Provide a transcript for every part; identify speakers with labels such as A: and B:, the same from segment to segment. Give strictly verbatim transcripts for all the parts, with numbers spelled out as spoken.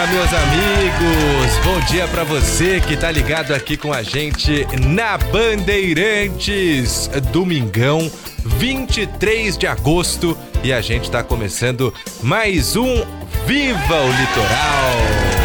A: Olá, meus amigos, bom dia pra você que tá ligado aqui com a gente na Bandeirantes. Domingão, vinte e três de agosto, e a gente tá começando mais um Viva o Litoral.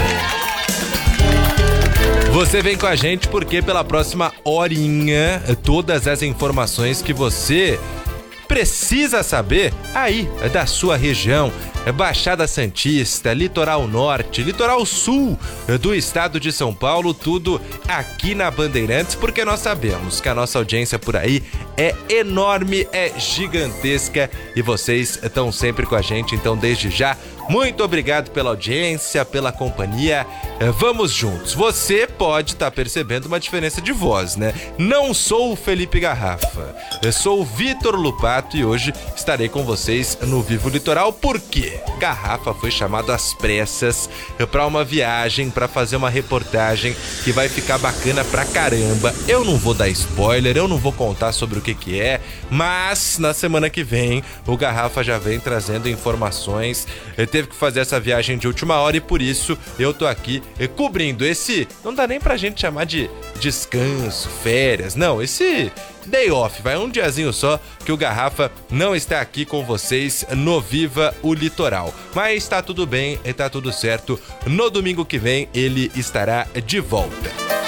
A: Você vem com a gente porque pela próxima horinha, todas as informações que você precisa saber aí da sua região, Baixada Santista, Litoral Norte, Litoral Sul do estado de São Paulo, tudo aqui na Bandeirantes, porque nós sabemos que a nossa audiência por aí é enorme, é gigantesca e vocês estão sempre com a gente, então desde já, muito obrigado pela audiência, pela companhia, vamos juntos. Você pode estar tá percebendo uma diferença de voz, né? Não sou o Felipe Garrafa, eu sou o Vitor Lupato e hoje estarei com vocês no Vivo Litoral, por quê? Garrafa foi chamado às pressas para uma viagem, para fazer uma reportagem que vai ficar bacana pra caramba. Eu não vou dar spoiler, eu não vou contar sobre o que que é, mas na semana que vem o Garrafa já vem trazendo informações. Ele teve que fazer essa viagem de última hora e por isso eu tô aqui cobrindo esse, não dá nem pra gente chamar de descanso, férias, não, esse day off, vai um diazinho só que o Garrafa não está aqui com vocês no Viva o Litoral. Mas tá tudo bem, tá tudo certo. No domingo que vem ele estará de volta.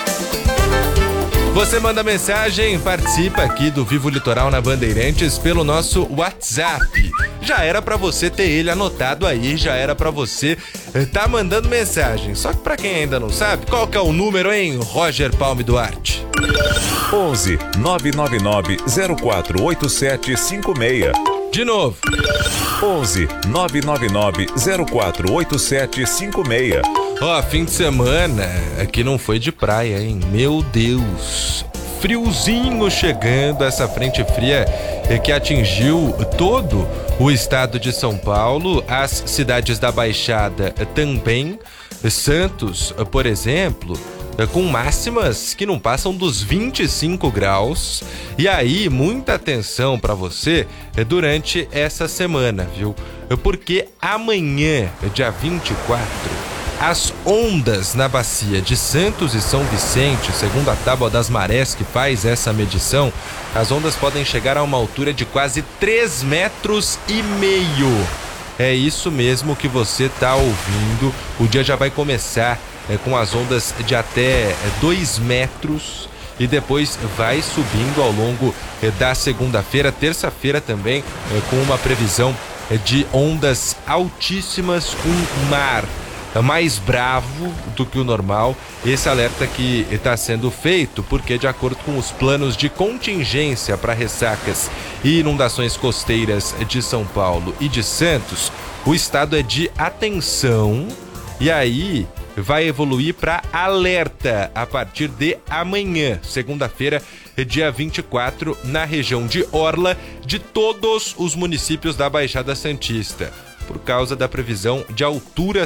A: Você manda mensagem, participa aqui do Vivo Litoral na Bandeirantes pelo nosso WhatsApp. Já era pra você ter ele anotado aí, já era pra você tá mandando mensagem. Só que pra quem ainda não sabe, qual que é o número, hein, Roger Palme Duarte?
B: onze nove nove nove zero quatro oito sete cinco seis.
A: De novo.
B: onze nove nove nove zero quatro oito sete cinco seis.
A: Ó, oh, fim de semana aqui não foi de praia, hein? Meu Deus. Friozinho chegando, essa frente fria que atingiu todo o estado de São Paulo, as cidades da Baixada também. Santos, por exemplo, com máximas que não passam dos vinte e cinco graus. E aí, muita atenção para você durante essa semana, viu? Porque amanhã, dia vinte e quatro, as ondas na bacia de Santos e São Vicente, segundo a Tábua das Marés que faz essa medição, as ondas podem chegar a uma altura de quase três metros e meio. É isso mesmo que você tá ouvindo. O dia já vai começar é, com as ondas de até dois metros e depois vai subindo ao longo é, da segunda-feira, terça-feira também, é, com uma previsão é, de ondas altíssimas, um mar mais bravo do que o normal. Esse alerta que está sendo feito porque, de acordo com os planos de contingência para ressacas e inundações costeiras de São Paulo e de Santos, o estado é de atenção e aí vai evoluir para alerta a partir de amanhã, segunda-feira, dia vinte e quatro, na região de Orla, de todos os municípios da Baixada Santista, por causa da previsão de altura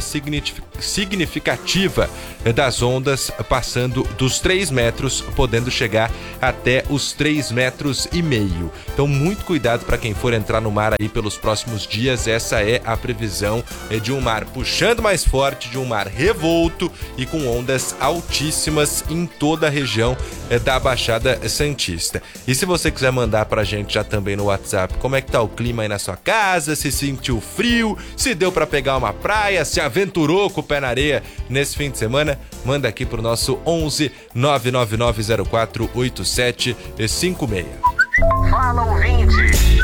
A: significativa das ondas, passando dos três metros, podendo chegar até os três metros e meio. Então, muito cuidado para quem for entrar no mar aí pelos próximos dias. Essa é a previsão de um mar puxando mais forte, de um mar revolto e com ondas altíssimas em toda a região da Baixada Santista. E se você quiser mandar pra gente já também no WhatsApp, como é que tá o clima aí na sua casa, se sentiu frio, se deu pra pegar uma praia, se aventurou com o pé na areia nesse fim de semana, manda aqui pro nosso onze nove nove nove zero quatro oito sete cinco seis.
C: Fala, ouvinte!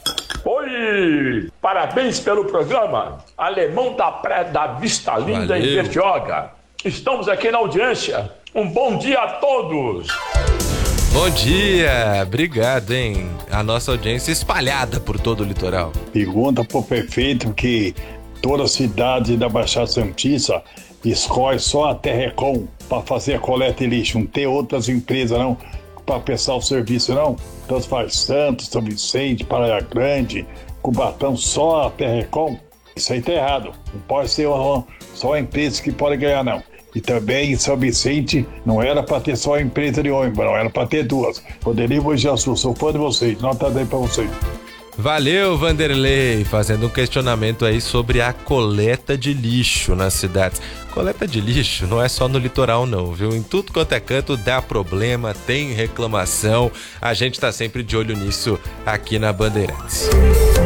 D: Oi! Parabéns pelo programa Alemão da Praia da Vista Linda. Valeu. Em Bertioga. Estamos aqui na audiência. Um bom dia a todos!
A: Bom dia, obrigado, hein? A nossa audiência espalhada por todo o litoral.
E: Pergunta pro prefeito que toda a cidade da Baixada Santista escolhe só a Terrecom para fazer a coleta de lixo. Não tem outras empresas não para prestar o serviço não. Então faz Santos, São Vicente, Praia Grande, Cubatão, só a Terrecom. Isso aí tá errado. Não pode ser uma, só a empresa que pode ganhar não. E também em São Vicente não era para ter só a empresa de ônibus, não era para ter duas. Rodrigo Jesus, sou fã de vocês, nota dez para vocês.
A: Valeu, Vanderlei, fazendo um questionamento aí sobre a coleta de lixo nas cidades. Coleta de lixo não é só no litoral não, viu? Em tudo quanto é canto dá problema, tem reclamação. A gente tá sempre de olho nisso aqui na Bandeirantes.